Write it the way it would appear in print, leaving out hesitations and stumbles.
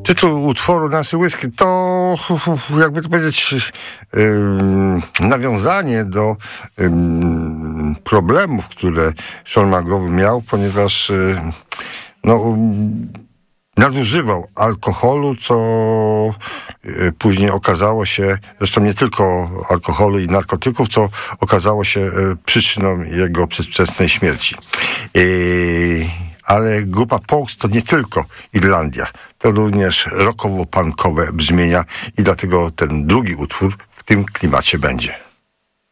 Tytuł utworu Nancy Whiskey to, jakby to powiedzieć, nawiązanie do problemów, które Sean McGowan miał, ponieważ nadużywał alkoholu, co później okazało się, zresztą nie tylko alkoholu i narkotyków, co okazało się przyczyną jego przedwczesnej śmierci. Ale grupa Pogues to nie tylko Irlandia, to również rockowo-punkowe brzmienia i dlatego ten drugi utwór w tym klimacie będzie.